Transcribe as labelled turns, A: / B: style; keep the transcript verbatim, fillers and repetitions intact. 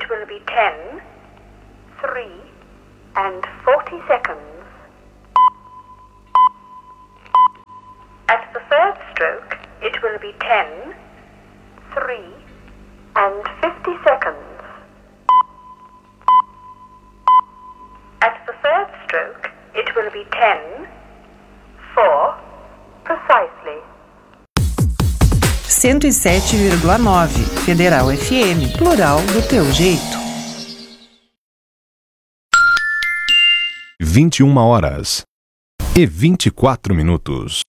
A: will be ten, three, and forty seconds. At the third stroke, it will be ten, three, and fifty seconds. At the third stroke, it will be ten, four, precisely.
B: cento e sete vírgula nove Federal F M, plural do teu jeito.
C: vinte e uma horas e vinte e quatro minutos.